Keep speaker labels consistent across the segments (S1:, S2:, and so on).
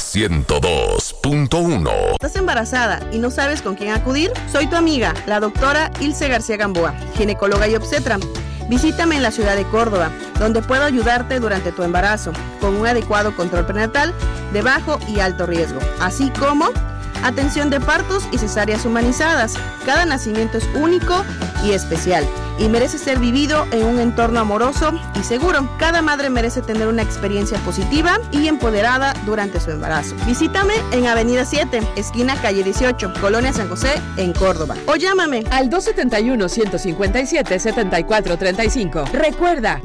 S1: 102.1.
S2: ¿Estás embarazada y no sabes con quién acudir? Soy tu amiga, la doctora Ilse García Gamboa, ginecóloga y obstetra. Visítame en la ciudad de Córdoba, donde puedo ayudarte durante tu embarazo, con un adecuado control prenatal de bajo y alto riesgo, así como atención de partos y cesáreas humanizadas. Cada nacimiento es único y especial y merece ser vivido en un entorno amoroso y seguro. Cada madre merece tener una experiencia positiva y empoderada durante su embarazo. Visítame en Avenida 7, esquina calle 18, Colonia San José, en Córdoba. O llámame
S3: al 271-157-7435. Recuerda,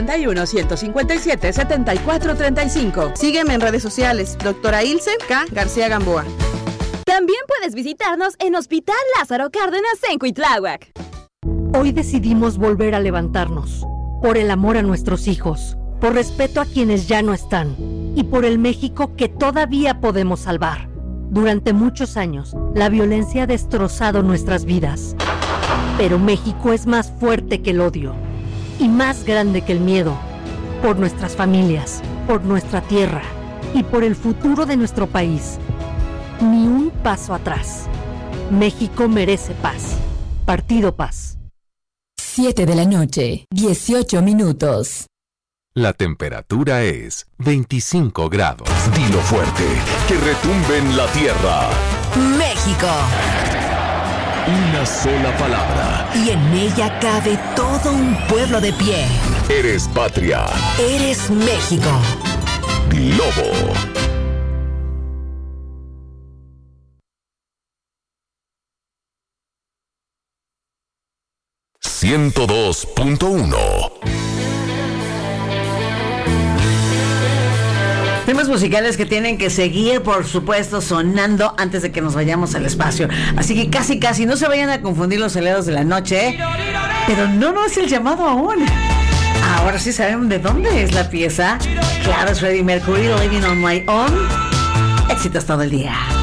S3: 271-157-7435.
S2: Sígueme en redes sociales, doctora Ilse K. García Gamboa.
S4: También puedes visitarnos en Hospital Lázaro Cárdenas en Cuitláhuac.
S5: Hoy decidimos volver a levantarnos, por el amor a nuestros hijos, por respeto a quienes ya no están y por el México que todavía podemos salvar. Durante muchos años, la violencia ha destrozado nuestras vidas, pero México es más fuerte que el odio y más grande que el miedo, por nuestras familias, por nuestra tierra y por el futuro de nuestro país. Ni un paso atrás. México merece paz. Partido Paz.
S6: 7 de la noche, 18 minutos.
S1: La temperatura es 25 grados. Dilo fuerte, que retumbe en la tierra.
S6: México.
S1: Una sola palabra.
S6: Y en ella cabe todo un pueblo de pie.
S1: Eres patria.
S6: Eres México.
S1: Globo. ...102.1...
S7: Temas musicales que tienen que seguir, por supuesto, sonando antes de que nos vayamos al espacio. Así que casi, no se vayan a confundir los helados de la noche. Pero no es el llamado aún. Ahora sí saben de dónde es la pieza. Claro, es Freddie Mercury, Living on My Own. Éxitos todo el día.